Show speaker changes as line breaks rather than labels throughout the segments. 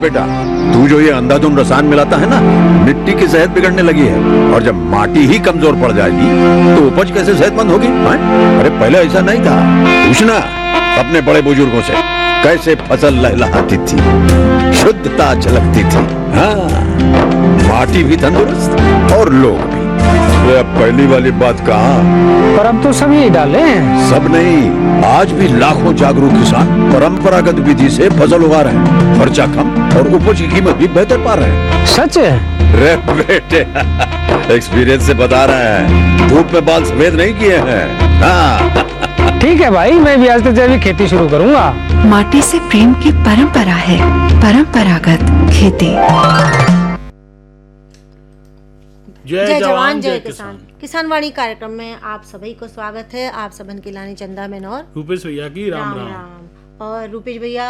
बेटा, तू जो ये अंधाधुंध रसायन मिलाता है ना, मिट्टी की सेहत बिगड़ने लगी है। और जब माटी ही कमजोर पड़ जाएगी तो उपज कैसे सेहतमंद होगी? अरे पहले ऐसा नहीं था। पूछना अपने बड़े बुजुर्गों से, कैसे फसल लहलहाती थी, शुद्धता झलकती थी। हाँ, माटी भी तंदुरुस्त और लोग भी। ये पहली वाली बात कहाँ?
पर अब तो सभी डाले हैं।
सब नहीं, आज भी लाखों जागरूक किसान परंपरागत विधि से फसल उगा रहे हैं। खर्चा कम और उपज की कीमत भी बेहतर पा रहे हैं।
सच है?
रे बेटे, एक्सपीरियंस से बता रहे हैं, धूप में बाल सफेद नहीं किए हैं। हाँ।
ठीक है भाई, मैं भी आज से जैविक खेती शुरू करूंगा।
माटी से प्रेम की परंपरा है परंपरागत खेती।
जय जवान जय किसान। किसान वाणी कार्यक्रम में आप सभी को स्वागत है। आप सबन की लानी चंदा में और
रूपेश भैया की राम राम।
और रूपेश भैया,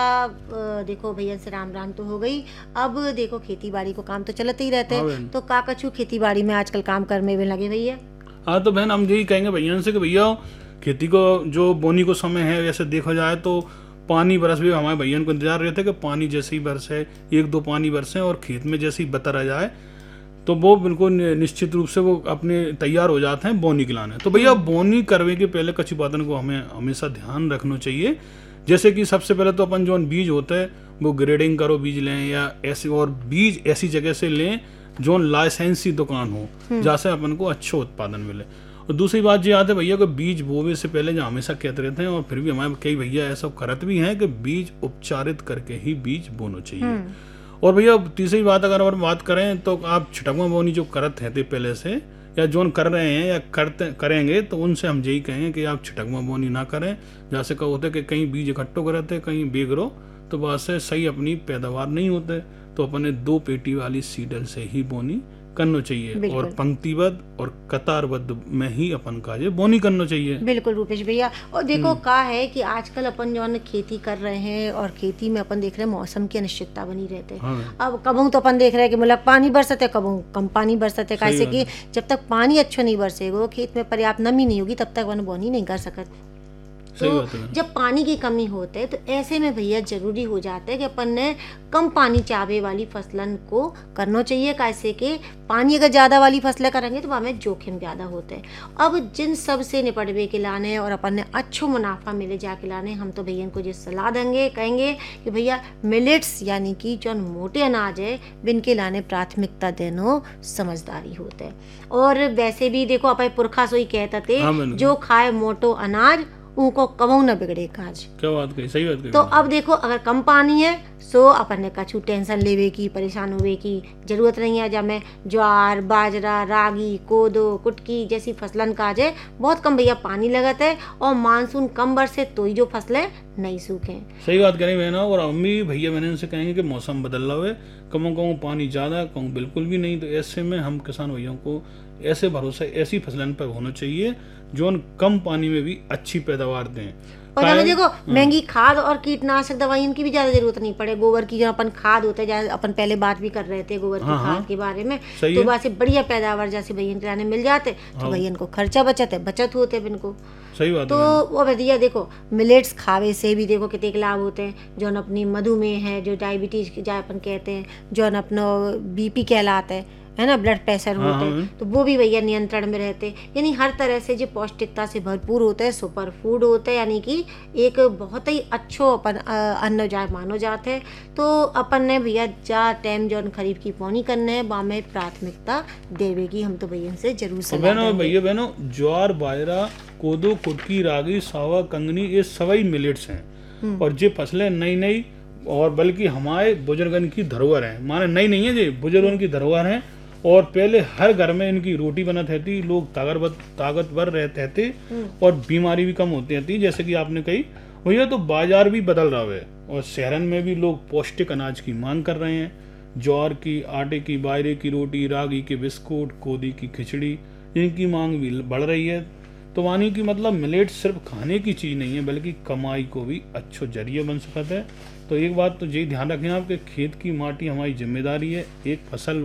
देखो भैया से राम राम तो हो गई। अब देखो खेती बाड़ी को काम तो चलते ही रहते हैं, तो का कछु खेती बाड़ी में आजकल काम करने में लगे भैया।
हाँ तो बहन, हम यही कहेंगे भैया से कि भैया खेती को जो बोनी को समय है, वैसे देखा जाए तो पानी बरस भी हमारे भैया को इंतजार रहते कि पानी जैसे ही बरसे, एक दो पानी बरसे और खेत में जैसे ही बतर आ जाए तो वो बिल्कुल निश्चित रूप से वो अपने तैयार हो जाते हैं बोनी के लाने। तो भैया बोनी करने के पहले कच्ची बातन को हमें हमेशा ध्यान रखना चाहिए। जैसे कि सबसे पहले तो अपन जो बीज होता है वो ग्रेडिंग करो, बीज लें या ऐसे, और बीज ऐसी जगह से लें जो लाइसेंसी दुकान हो, जहाँ से अपन को अच्छा उत्पादन मिले। और दूसरी बात ये आती है भैया कि बीज बोवे से पहले जो हमेशा कहते रहते हैं, और फिर भी हमारे कई भैया ऐसा करते भी हैं कि बीज उपचारित करके ही बीज बोना चाहिए। और भैया तीसरी बात अगर और बात करें तो आप छिटकवा बोनी जो करते हैं पहले से या जो कर रहे हैं या करेंगे, तो उनसे हम यही कहेंगे कि आप छिटकवा बोनी ना करें। जैसे क्या होता है कि कहीं बीज इकट्ठो करते कहीं बेगरो, तो वहाँ से सही अपनी पैदावार नहीं होते। तो अपने 2 पेटी वाली सीडल से ही बोनी करना चाहिए, और पंक्तिबद्ध और कतारबद्ध में ही अपन का ये बोनी करना चाहिए।
बिल्कुल रूपेश भैया। और देखो का है कि आजकल अपन जो खेती कर रहे हैं और खेती में अपन देख रहे हैं मौसम की अनिश्चितता बनी रहते हैं।
हाँ।
अब कबहू तो अपन देख रहे हैं कि मतलब पानी बरसते, कबहू कम पानी बरसते। कैसे कि जब तक पानी अच्छा नहीं बरसेगा, खेत में पर्याप्त नमी नहीं होगी, तब तक अपन बोनी नहीं कर सकते। तो जब पानी की कमी होते है तो ऐसे में भैया जरूरी हो जाता है कि अपन ने कम पानी चावे वाली फसलन को करना चाहिए। कैसे कि पानी अगर ज़्यादा वाली फसलें करेंगे तो हमें जोखिम ज़्यादा होते हैं। अब जिन सब से निपटवे के लाने और अपन ने अच्छो मुनाफा मिले जाके लाने, हम तो भैया को जो सलाह देंगे, कहेंगे कि भैया मिलेट्स यानी कि जो मोटे अनाज है बिनके लाने प्राथमिकता देनो समझदारी होते है। और वैसे भी देखो अपन पुरखा सोई कहते थे, जो खाए मोटो अनाज उनको कमऊ न बिगड़े काज।
क्या बात कही, सही बात कही।
तो अब देखो अगर कम पानी है सो अपन ने कछु टेंशन लेवे की, परेशान होवे की जरूरत नहीं है। जब मैं ज्वार, बाजरा, रागी, कोदो, कुटकी जैसी फसलन काज है बहुत कम भैया पानी लगत है, और मानसून कम बरसे तो ही जो फसलें नहीं सूखे।
सही बात करें बहना। और हम भी भैया बहन से कहेंगे कि मौसम बदल रहा है, कहूँ कहूँ पानी ज़्यादा, कहूँ बिल्कुल भी नहीं। तो ऐसे में हम किसान भैया को ऐसे भरोसा ऐसी फसलन पर होना चाहिए जो कम पानी में भी अच्छी पैदावार दें।
और हमें देखो महंगी खाद और कीटनाशक दवाइयों की भी ज्यादा जरूरत नहीं पड़े। गोबर की जो अपन खाद होता है, जैसे अपन पहले बात भी कर रहे थे गोबर की खाद के बारे में, तो वहाँ से बढ़िया पैदावार जैसे भैया लाने मिल जाते तो भैया को खर्चा बचत होते इनको।
सही बात।
तो वो भैया देखो मिलेट्स खावे से भी देखो कितने लाभ होते हैं। जो अपनी मधुमेह है, जो डायबिटीज जो अपन कहते हैं, जो अपना BP कहलाता है ना, ब्लड प्रेशर होता है, तो वो भी भैया नियंत्रण में रहते। यानी हर तरह से जो पौष्टिकता से भरपूर होता है, सुपर फूड होता है, यानी कि एक बहुत ही अच्छो अपन अन्न जाए मानो जाते हैं। तो अपन ने भैया जा टाइम जो खरीफ की पौनी करने है वहाँ में प्राथमिकता देवेगी, हम तो भैया से जरूर सलाह देंगे।
भैया बहनों, ज्वार, बाजरा, कोदो, कुटकी, रागी, सावा, कंगनी, ये सभी मिलेट्स हैं। और ये फसलें नई नई और बल्कि हमारे बुजुर्गन की धरोहर है। माने नई नहीं है, ये बुजुर्गन की धरोहर है। और पहले हर घर में इनकी रोटी बनत रहती, लोग ताकतवर रहते थे और बीमारी भी कम होती रहती। जैसे कि आपने कही भैया, तो बाजार भी बदल रहा है और शहरन में भी लोग पौष्टिक अनाज की मांग कर रहे हैं। ज्वार की, आटे की, बाजरे की रोटी, रागी के बिस्कुट, कोदी की खिचड़ी, इनकी मांग भी बढ़ रही है। तो वानी की मतलब मिलेट सिर्फ खाने की चीज़ नहीं है, बल्कि कमाई को भी अच्छा जरिया बन सकता है। तो एक बात तो यही ध्यान रखें आप कि खेत की माटी हमारी जिम्मेदारी है। एक फसल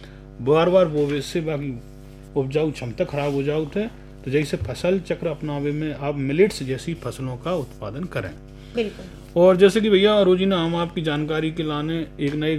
बार बार बोवे से बाकी उपजाऊ क्षमता खराब हो जाओ थे, तो जैसे फसल चक्र अपनावे में आप मिलेट्स जैसी फसलों का उत्पादन करें।
बिल्कुल।
और जैसे कि भैया रोजीना हम आपकी जानकारी के लाने एक नए